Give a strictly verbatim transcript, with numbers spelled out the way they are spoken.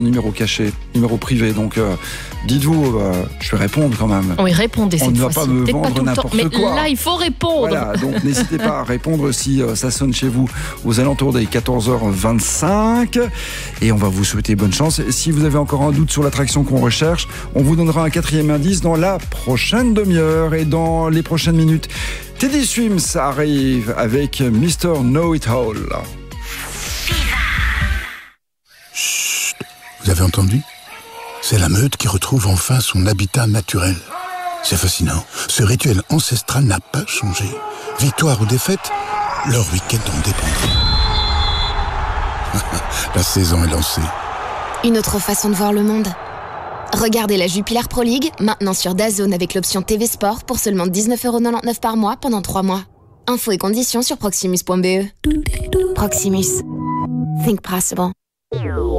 Numéro caché, numéro privé, donc euh, dites-vous, euh, je vais répondre quand même. Oui, répondez cette fois-ci. On ne va pas me vendre pas n'importe mais quoi. Là, il faut répondre. Voilà, donc n'hésitez pas à répondre si euh, ça sonne chez vous aux alentours des quatorze heures vingt-cinq. Et on va vous souhaiter bonne chance. Et si vous avez encore un doute sur l'attraction qu'on recherche, on vous donnera un quatrième indice dans la prochaine demi-heure et dans les prochaines minutes. Teddy Swims arrive avec mister Know-It-All. Vous avez entendu ? C'est la meute qui retrouve enfin son habitat naturel. C'est fascinant. Ce rituel ancestral n'a pas changé. Victoire ou défaite, leur week-end en dépendra. La saison est lancée. Une autre façon de voir le monde. Regardez la Jupiler Pro League, maintenant sur DAZN avec l'option T V Sport pour seulement dix-neuf euros quatre-vingt-dix-neuf par mois pendant trois mois. Infos et conditions sur proximus point b e. Proximus. Think possible.